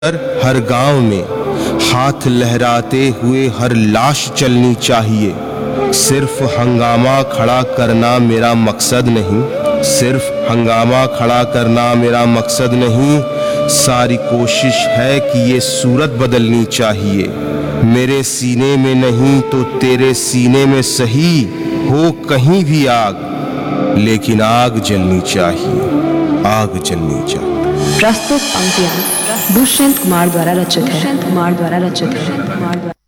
हर गांव में हाथ लहराते हुए हर लाश चलनी चाहिए। सिर्फ हंगामा खड़ा करना मेरा मकसद नहीं, सिर्फ हंगामा खड़ा करना मेरा मकसद नहीं। सारी कोशिश है कि ये सूरत बदलनी चाहिए। मेरे सीने में नहीं तो तेरे सीने में सही हो कहीं भी आग, लेकिन आग जलनी चाहिए, आग जलनी चाहिए। प्रस्तुत पंक्तियां दुष्यंत कुमार द्वारा रचित है।